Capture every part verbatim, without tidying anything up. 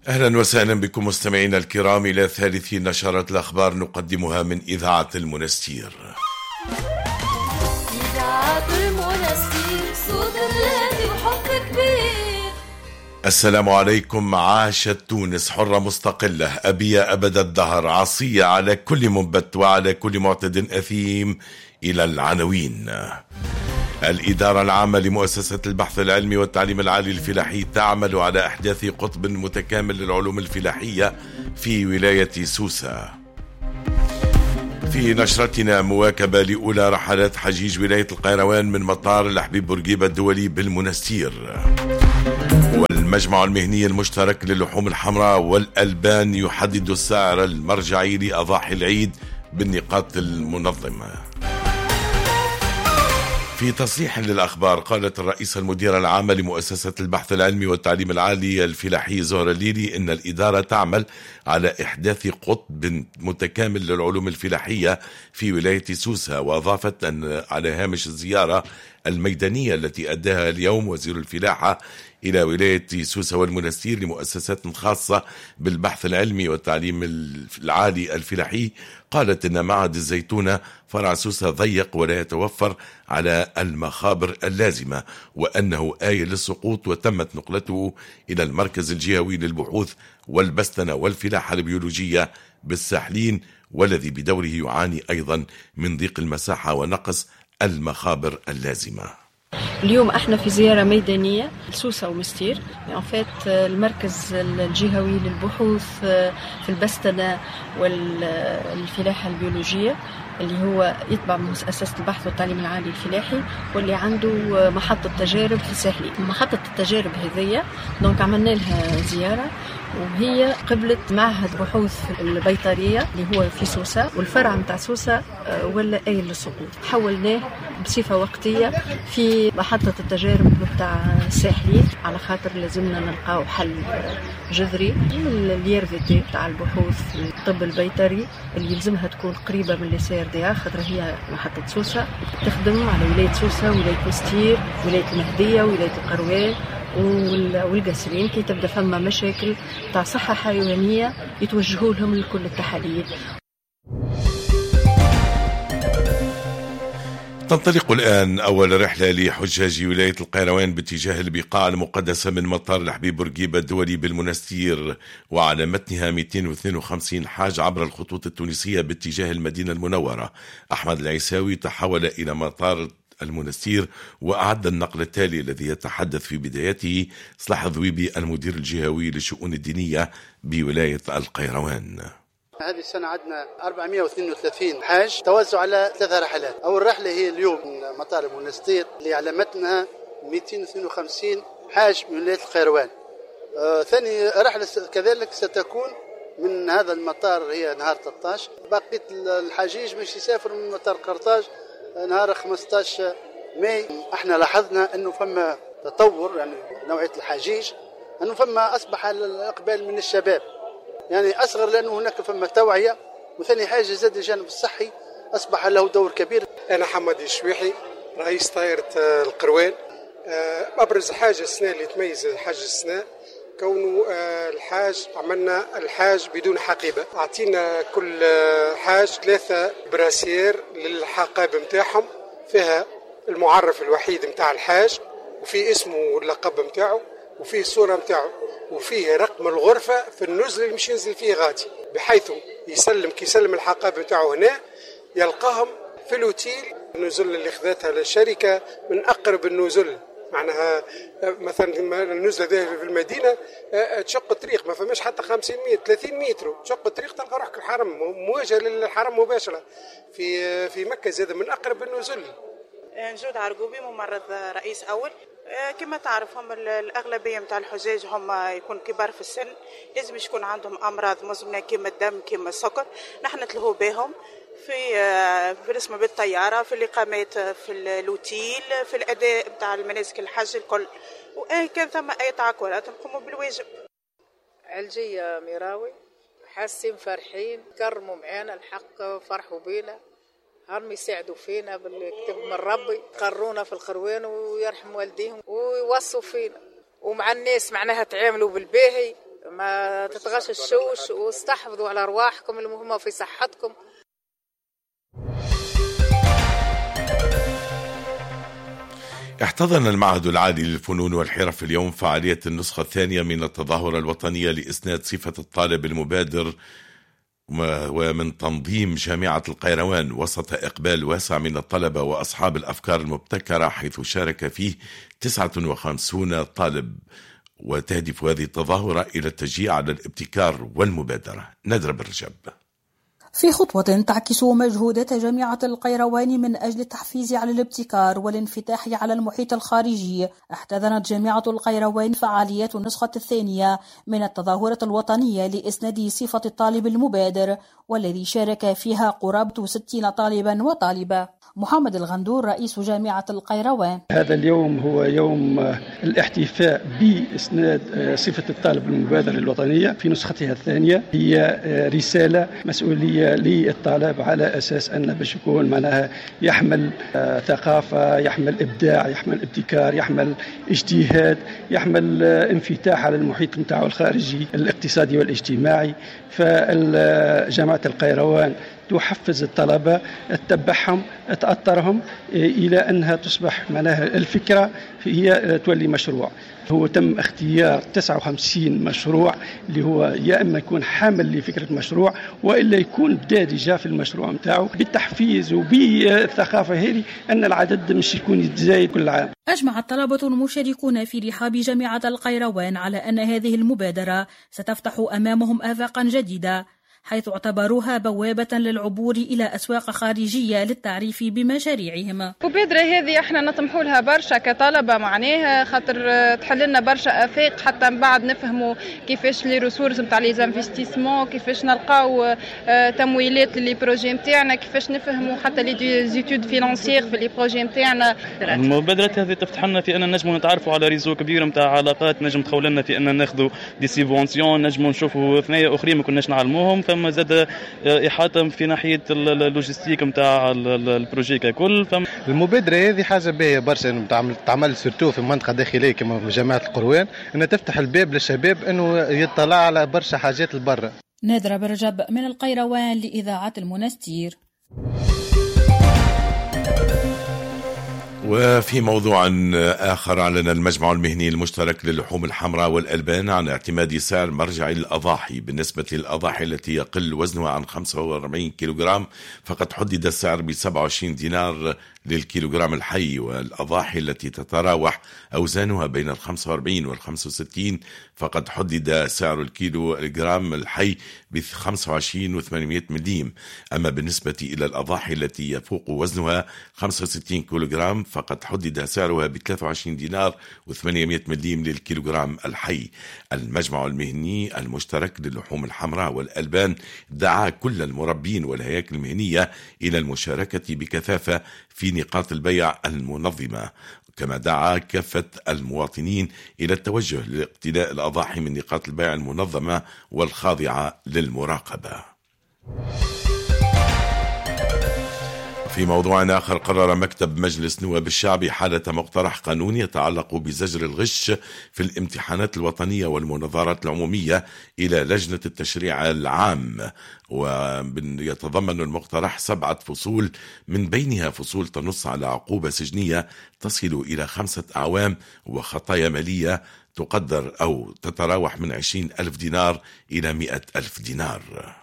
أهلا وسهلا بكم مستمعينا الكرام إلى ثالث نشرات الأخبار نقدمها من إذاعة المنستير. إذاعة المنستير صوت الذي وحب كبير. السلام عليكم. عاشت تونس حرة مستقلة أبية أبد الدهر، عصية على كل منبت وعلى كل معتد أثيم. إلى العناوين. الإدارة العامة لمؤسسة البحث العلمي والتعليم العالي الفلاحي تعمل على إحداث قطب متكامل للعلوم الفلاحية في ولاية سوسة. في نشرتنا مواكبة لأولى رحلات حجيج ولاية القيروان من مطار الحبيب بورقيبة الدولي بالمنستير. والمجمع المهني المشترك للحوم الحمراء والألبان يحدد السعر المرجعي لأضاحي العيد بالنقاط المنظمة. في تصريح للأخبار قالت الرئيسة المديرة العامة لمؤسسة البحث العلمي والتعليم العالي الفلاحي زهرة الليلي إن الإدارة تعمل على إحداث قطب متكامل للعلوم الفلاحية في ولاية سوسة، وأضافت أن على هامش الزيارة الميدانية التي أداها اليوم وزير الفلاحة إلى ولاية سوسة والمنستير لمؤسسات خاصة بالبحث العلمي والتعليم العالي الفلاحي، قالت إن معهد الزيتونة فرع سوسة ضيق ولا يتوفر على المخابر اللازمة، وأنه آية للسقوط، وتمت نقلته إلى المركز الجهوي للبحوث والبستنة والفلاحة البيولوجية بالساحلين، والذي بدوره يعاني أيضا من ضيق المساحة ونقص المخابر اللازمة. اليوم احنا في زيارة ميدانية لسوسة ومستير، يعني المركز الجهوي للبحوث في البستنة والفلاحة البيولوجية اللي هو يتبع مؤسسة البحث والتعليم العالي الفلاحي، واللي عنده محطة تجارب في الساحلين. محطة التجارب هذية دونك عملنا لها زيارة، وهي قبلت معهد بحوث البيطرية اللي هو في سوسة، والفرع متاع سوسة ولا آية للسقوط حولناه بصفة وقتية في محطة التجارب متاع الساحلين، على خاطر لازمنا نلقاو حل جذري لليرفيتي تاع البحوث في الطب البيطري اللي يلزمها تكون قريبة من لسير دي، خاطر هي محطة سوسة تخدم على ولاية سوسة، ولاية مستير، ولاية المهدية، ولاية القروان والقصرين، كي تبدأ فما مشاكل تاع صحة حيوانية يتوجهوا لهم لكل التحاليل. تنطلق الآن أول رحلة لحجاج ولاية القيروان باتجاه البقاع المقدسة من مطار الحبيب بورقيبة الدولي بالمنستير، وعلى متنها مئتين واثنين وخمسين حاج عبر الخطوط التونسية باتجاه المدينة المنورة. أحمد العيساوي تحول إلى مطار المنستير وأعد النقل التالي الذي يتحدث في بدايته صلاح الذويبي المدير الجهوي للشؤون الدينية بولاية القيروان. هذه السنة عندنا أربعمئة واثنين وثلاثين حاج توزع على ثلاثة رحلات. أول رحلة هي اليوم من مطار المنستير اللي على متنها مئتين واثنين وخمسين حاج من ولاية القيروان. آه ثاني رحلة كذلك ستكون من هذا المطار هي نهار ثلاثة عشر. بقية الحجيج مش يسافر من مطار قرطاج نهار خمسة عشر ماي. احنا لاحظنا انه فما تطور يعني نوعية الحجيج، انه فما اصبح الاقبال من الشباب يعني أصغر، لأنه هناك فما توعية، وثاني حاجة زاد الجانب الصحي أصبح له دور كبير. أنا حمد الشويحي رئيس طائرة القروان. أبرز حاجة السنة اللي تميز حاج السنة كونه الحاج عملنا الحاج بدون حقيبة، أعطينا كل حاج ثلاثة براسير للحقائب متاعهم، فيها المعرف الوحيد متاع الحاج، وفي اسمه واللقب متاعه، وفيه الصورة متاعه، وفيه رقم الغرفة في النزل اللي مش ينزل فيه غادي، بحيث يسلم كي يسلم الحقائب متاعه هنا يلقاهم في الأوتيل. النزل اللي خذتها للشركة من أقرب النزل، معناها مثلا النزلة في المدينة تشق الطريق، ما فماش حتى خمسين متر ثلاثين متر، تشق الطريق تلقى روحك الحرم مواجهة للحرم مباشرة. في في مكة زاد من أقرب النزل. نجود عرقوبي ممرض رئيس أول. كما تعرف هم الأغلبية متاع الحجاج هم يكون كبار في السن، لازم يكون عندهم أمراض مزمنة كما الدم كما السكر، نحن نتلهو بهم في في الرسم بالطيارة، في الإقامات في الأوتيل، في الأداء متاع المناسك الحج الكل، وإن كان ثم أي تعقلات نقوموا بالواجب. علجية ميراوي حاسين فرحين، كرموا معانا الحق، فرحوا بينا، هم يساعدوا فينا بالكتب من ربي، يقرونا في القروان ويرحم والديهم ويوصوا فينا، ومع الناس معناها تعاملوا بالباهي ما تتغششوش واستحفظوا على أرواحكم المهمة في صحتكم. احتضن المعهد العالي للفنون والحرف اليوم فعالية النسخة الثانية من التظاهرة الوطنية لإسناد صفة الطالب المبادر ومن تنظيم جامعة القيروان وسط إقبال واسع من الطلبة وأصحاب الأفكار المبتكرة، حيث شارك فيه تسعة وخمسين طالب. وتهدف هذه التظاهرة إلى التشجيع على الابتكار والمبادرة. ندرة بالرجب. في خطوة تعكس مجهودات جامعة القيروان من أجل التحفيز على الابتكار والانفتاح على المحيط الخارجي، احتضنت جامعة القيروان فعاليات النسخة الثانية من التظاهرة الوطنية لإسناد صفة الطالب المبادر، والذي شارك فيها قرابة ستين طالبا وطالبة. محمد الغندور رئيس جامعة القيروان: هذا اليوم هو يوم الاحتفاء بإسناد صفة الطالب المبادر الوطنية في نسختها الثانية. هي رسالة مسؤولية للطالب على أساس أنه باش يكون معناها يحمل ثقافة، يحمل إبداع، يحمل ابتكار، يحمل اجتهاد، يحمل انفتاح على المحيط متاعه الخارجي الاقتصادي والاجتماعي. فجامعة القيروان تحفز الطلبة، تتبعهم، تأطرهم إلى أنها تصبح معناها الفكرة هي تولي مشروع. هو تم اختيار تسعة وخمسين مشروع اللي هو يا إما يكون حامل لفكرة مشروع وإلا يكون دارجة في المشروع متاعه بالتحفيز وبالثقافة هذه أن العدد مش يكون يتزايد كل عام. أجمع الطلبة المشاركون في رحاب جامعة القيروان على أن هذه المبادرة ستفتح أمامهم آفاقا جديدة، حيث اعتبروها بوابة للعبور إلى أسواق خارجية للتعريف بمشاريعهم. المبادرة هذه احنا نطمحوا لها برشا كطلبة، معناها خاطر تحل لنا برشا آفاق حتى من بعد نفهموا كيفاش لي ريسورس نتاع لي انفستيسمون، كيفاش نلقاو تمويلات لي بروجي نتاعنا، كيفاش نفهموا حتى لي زيتود فينانسيير في لي بروجي نتاعنا. المبادرات هذه تفتح لنا في أن نجموا نتعرفوا على ريزو كبير نتاع علاقات، نجم تخول لنا في أن ناخذوا دي سيفونسيون، نجموا نشوفوا ثنايا أخرين ما كناش نعلموهم. ثم زاد إحاطة في ناحية اللوجستيك نتاع البروجي ككل. المبادرة هذه حاجة باهية برشا انه تعمل سورتو في منطقة داخلية كما جامعة القروان، انها تفتح الباب للشباب انه يطلع على برشا حاجات لبرا. نادرة برجب من القيروان لإذاعة المنستير. وفي موضوع آخر، أعلن المجمع المهني المشترك للحوم الحمراء والألبان عن اعتماد سعر مرجعي للأضاحي. بالنسبة للأضاحي التي يقل وزنها عن خمسة وأربعين كيلوغرام فقد حدد السعر ب سبعة وعشرين دينار للكيلوغرام الحي، والأضاحي التي تتراوح أوزانها بين ال خمسة وأربعين وال خمسة وستين فقد حدد سعر الكيلو الجرام الحي ب خمسة وعشرين وثمانمائة مليم. أما بالنسبة إلى الأضاحي التي يفوق وزنها خمسة وستين كيلوغرام فقد حدد سعرها ب ثلاثة وعشرين دينار وثمانمائة مليم للكيلوغرام الحي. المجمع المهني المشترك للحوم الحمراء والألبان دعا كل المربين والهياكل المهنية إلى المشاركة بكثافة في نقاط البيع المنظمة، كما دعا كافة المواطنين إلى التوجه لاقتناء الأضاحي من نقاط البيع المنظمة والخاضعة للمراقبة. في موضوع آخر، قرر مكتب مجلس نواب الشعب حالة مقترح قانون يتعلق بزجر الغش في الامتحانات الوطنية والمناظرات العمومية إلى لجنة التشريع العام، ويتضمن المقترح سبعة فصول من بينها فصول تنص على عقوبة سجنية تصل إلى خمسة أعوام وخطايا مالية تقدر أو تتراوح من عشرين ألف دينار إلى مئة ألف دينار.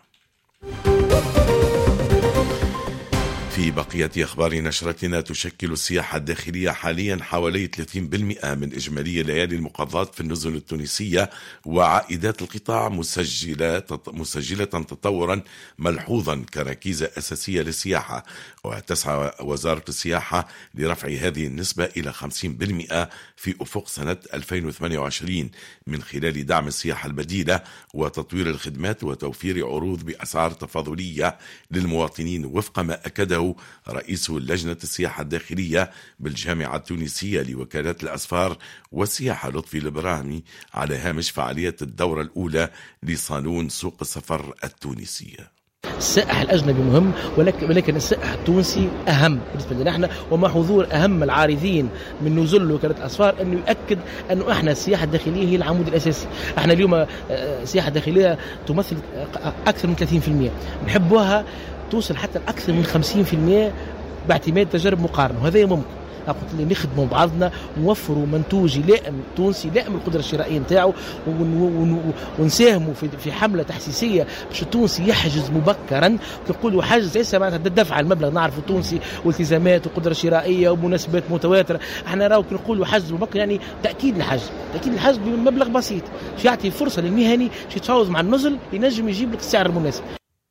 في بقية أخبار نشرتنا، تشكل السياحة الداخلية حاليا حوالي ثلاثين بالمئة من إجمالي ليالي المقاضاة في النزل التونسية، وعائدات القطاع مسجلة مسجلة تطورا ملحوظا كركيزة أساسية للسياحة. وتسعى وزارة السياحة لرفع هذه النسبة إلى خمسين بالمئة في أفق سنة ألفين وثمانية وعشرين من خلال دعم السياحة البديلة وتطوير الخدمات وتوفير عروض بأسعار تفاضلية للمواطنين، وفق ما أكده رئيس لجنة السياحة الداخلية بالجامعة التونسية لوكالات الأسفار والسياحة لطفي البرامي على هامش فعالية الدورة الأولى لصالون سوق السفر التونسية. السائح الأجنبي مهم، ولكن السائح التونسي أهم بالنسبة لنا احنا، ومع حضور أهم العارضين من نزل وكالة الأسفار أنه يؤكد أنه احنا السياحة الداخلية هي العمود الأساسي. احنا اليوم السياحة الداخلية تمثل أكثر من ثلاثين بالمئة، نحبوها توصل حتى أكثر من خمسين بالمئة باعتماد تجارب مقارنة، وهذا ممكن. قلت لي نخدموا بعضنا ونوفروا منتوج يلائم تونسي، يلائم القدره الشرائيه نتاعو، ونساهموا في في حمله تحسيسيه باش التونسي يحجز مبكرا. كنقولوا حجز ليس معناتها دفع المبلغ، نعرفوا التونسي والتزامات وقدره شرائيه ومناسبات متواتره. احنا راهو كنقولوا حجز مبكر يعني تاكيد الحجز، تاكيد الحجز بمبلغ بسيط يعطي فرصه للمهني يتفاوض مع النزل ينجم يجيب لك السعر المناسب.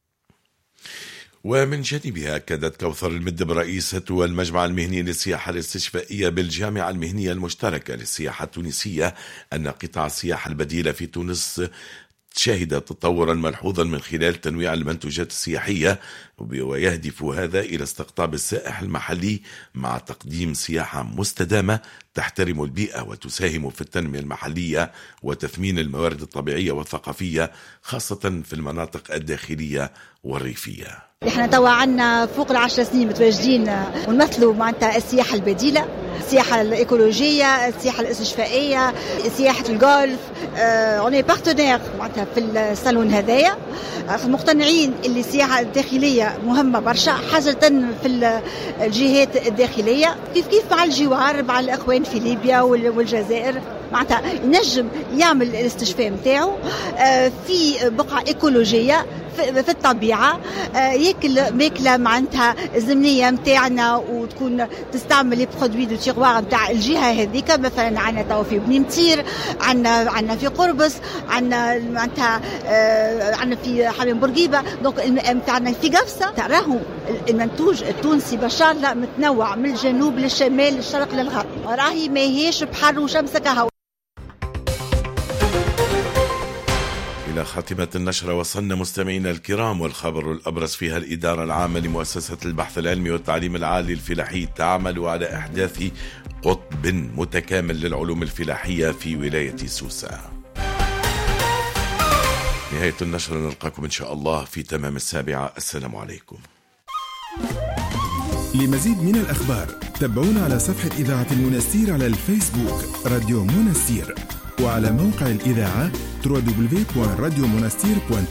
ومن جانبها أكدت كوثر المدب رئيسة المجمع المهني للسياحة الاستشفائية بالجامعة المهنية المشتركة للسياحة التونسية أن قطاع السياحة البديلة في تونس شهد تطورا ملحوظا من خلال تنويع المنتوجات السياحية، ويهدف هذا إلى استقطاب السائح المحلي مع تقديم سياحة مستدامة تحترم البيئة وتساهم في التنمية المحلية وتثمين الموارد الطبيعية والثقافية خاصة في المناطق الداخلية والريفية. احنا توا عنا فوق العشر سنين متواجدين ونمثلوا معناتها السياحة البديلة، السياحة الإيكولوجية، السياحة الاستشفائية، سياحة الجولف. اون بارتنير معناتها في الصالون هذايا، مقتنعين اللي السياحة الداخلية مهمة برشا، حاجة في الجهات الداخلية كيف كيف مع الجوار مع الأخوان في ليبيا والجزائر، معناتها ينجم يعمل الاستشفاء متاعه في بقعة إيكولوجية في الطبيعة، ياكل ماكلة معناتها الزمنية متاعنا وتكون تستعمل برودوي دو تيغوار متاع الجهة هذيك. مثلا عنا توا في بني متير، عنا عنا في قربص، عنا معناتها عنا في حمام بورقيبة، دونك متاعنا في قفصة. راهو المنتوج التونسي بشار متنوع من الجنوب للشمال للشرق للغرب، راهي ماهيش بحر وشمس كهو. إلى خاتمة النشرة وصلنا مستمعينا الكرام، والخبر الأبرز فيها الإدارة العامة لمؤسسة البحث العلمي والتعليم العالي الفلاحي تعمل على إحداث قطب متكامل للعلوم الفلاحية في ولاية سوسة. نهاية النشرة، نلقاكم إن شاء الله في تمام السابعة. السلام عليكم. لمزيد من الأخبار تابعونا على صفحة إذاعة المنستير على الفيسبوك راديو منستير، وعلى موقع الإذاعة دبليو دبليو دبليو دوت راديو منستير دوت